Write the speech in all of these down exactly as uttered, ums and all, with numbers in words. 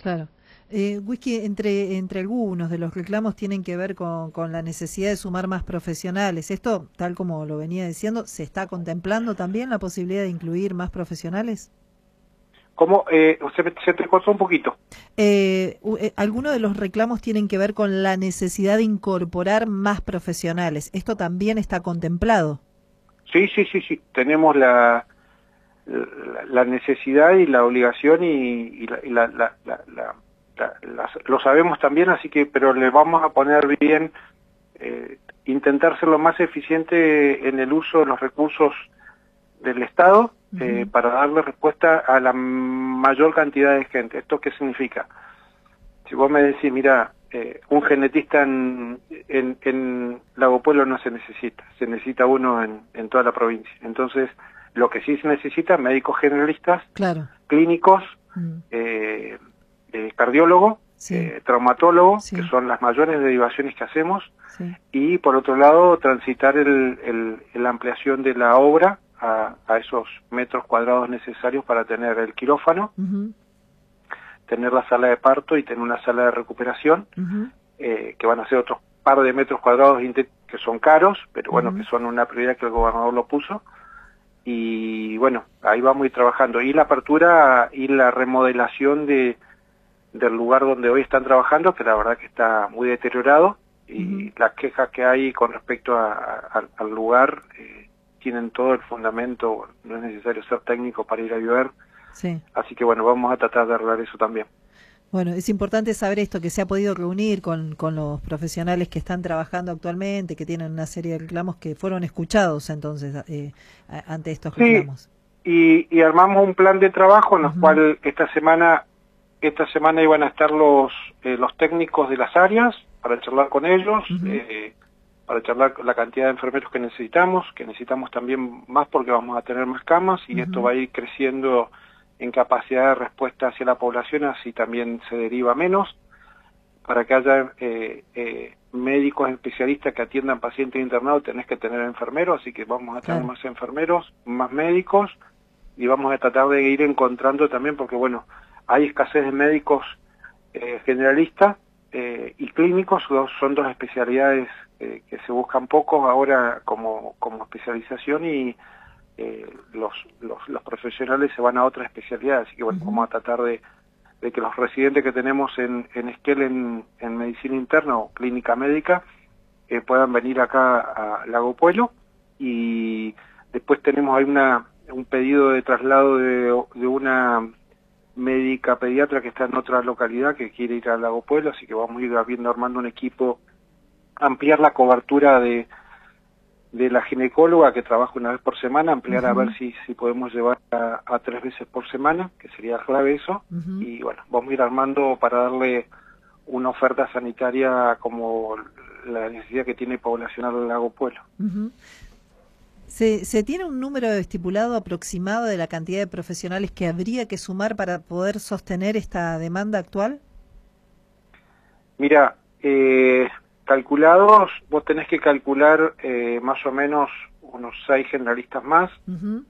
Claro. Eh, Whisky, entre, entre algunos de los reclamos tienen que ver con, con la necesidad de sumar más profesionales. Esto, tal como lo venía diciendo, ¿se está contemplando también la posibilidad de incluir más profesionales? ¿Cómo? Eh, se, se te cortó un poquito. Eh, u- eh, algunos de los reclamos tienen que ver con la necesidad de incorporar más profesionales. ¿Esto también está contemplado? Sí, sí, sí, sí. Tenemos la, la, la necesidad y la obligación y, y, la, y la, la, la, la, la- las- lo sabemos también, así que, pero le vamos a poner bien, eh, intentar ser lo más eficiente en el uso de los recursos del Estado, eh, Ujú. para darle respuesta a la mayor cantidad de gente. ¿Esto qué significa? Si vos me decís, mira, eh, un genetista en, en, en Lago Pueblo no se necesita, se necesita uno en, en toda la provincia. Entonces, lo que sí se necesita, médicos generalistas, Claro. clínicos, Mm. eh, eh, cardiólogo, Sí, eh, traumatólogo, que sí, son las mayores derivaciones que hacemos, sí. y por otro lado, transitar el, el, la ampliación de la obra a, a esos metros cuadrados necesarios para tener el quirófano, Ujú, tener la sala de parto y tener una sala de recuperación, ujú, eh, que van a ser otros par de metros cuadrados que son caros, pero bueno, que ujú. son una prioridad que el gobernador lo puso. Y bueno, ahí vamos a ir trabajando. Y la apertura y la remodelación de del lugar donde hoy están trabajando, que la verdad que está muy deteriorado, Ujú. y las quejas que hay con respecto a, a, al lugar eh, tienen todo el fundamento, no es necesario ser técnico para ir a ver, Sí. así que bueno, vamos a tratar de arreglar eso también. Bueno, es importante saber esto, que se ha podido reunir con, con los profesionales que están trabajando actualmente, que tienen una serie de reclamos que fueron escuchados entonces eh, a- ante estos Sí, reclamos. y, y armamos un plan de trabajo en el Ujú, cual esta semana esta semana iban a estar los eh, los técnicos de las áreas para charlar con ellos, ujú, eh, para charlar la cantidad de enfermeros que necesitamos, que necesitamos también más porque vamos a tener más camas y esto ujú. va a ir creciendo en capacidad de respuesta hacia la población, así también se deriva menos, para que haya eh, eh, médicos especialistas que atiendan pacientes internados, tenés que tener enfermeros, así que vamos a tener Claro. más enfermeros, más médicos, y vamos a tratar de ir encontrando también, porque bueno, hay escasez de médicos eh, generalistas eh, y clínicos, dos, son dos especialidades eh, que se buscan pocos ahora como, como especialización, y eh, los, los, los profesionales se van a otras especialidades, así que bueno, Ujú. vamos a tratar de, de que los residentes que tenemos en, en Esquel en, en medicina interna o clínica médica eh, puedan venir acá a Lago Pueblo, y después tenemos ahí una un pedido de traslado de, de una médica pediatra que está en otra localidad que quiere ir a Lago Pueblo, así que vamos a ir viendo, armando un equipo, ampliar la cobertura de, de la ginecóloga que trabaja una vez por semana, ampliar a ver Ujú, si, si podemos llevar a, a tres veces por semana, que sería clave eso, ujú. y bueno, vamos a ir armando para darle una oferta sanitaria como la necesidad que tiene poblacional el Lago Pueblo. Ujú. ¿Se, ¿Se tiene un número estipulado aproximado de la cantidad de profesionales que habría que sumar para poder sostener esta demanda actual? Mira, eh, calculados, vos tenés que calcular eh, más o menos unos seis generalistas más, Ujú,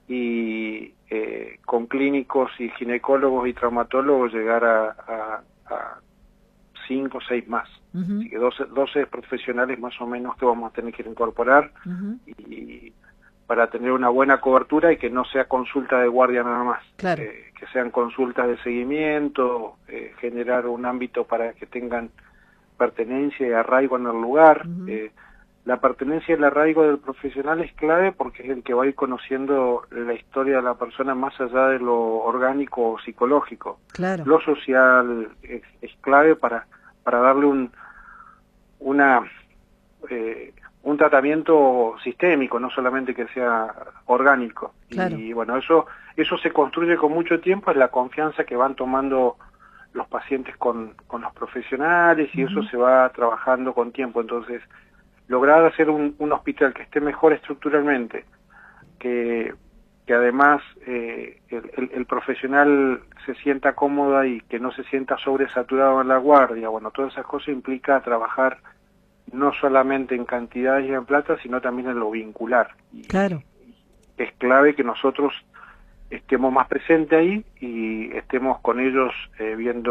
y eh, con clínicos y ginecólogos y traumatólogos llegar a, a, a cinco o seis más. ujú, Así que doce, doce profesionales más o menos que vamos a tener que incorporar, ujú. y para tener una buena cobertura y que no sea consulta de guardia nada más, Claro. eh, que sean consultas de seguimiento, eh, generar un ámbito para que tengan pertenencia y arraigo en el lugar. Ujú. Eh, la pertenencia y el arraigo del profesional es clave porque es el que va a ir conociendo la historia de la persona más allá de lo orgánico o psicológico. Claro. Lo social es, es clave para, para darle un, una, eh, un tratamiento sistémico, no solamente que sea orgánico. Claro. Y bueno, eso, eso se construye con mucho tiempo, es la confianza que van tomando los pacientes con, con los profesionales, y eso Ujú. se va trabajando con tiempo. Entonces, lograr hacer un, un hospital que esté mejor estructuralmente, que, que además eh, el, el, el profesional se sienta cómoda y que no se sienta sobresaturado en la guardia, bueno, todas esas cosas implica trabajar no solamente en cantidades y en plata, sino también en lo vincular. Y Claro. es clave que nosotros estemos más presentes ahí y estemos con ellos eh, viendo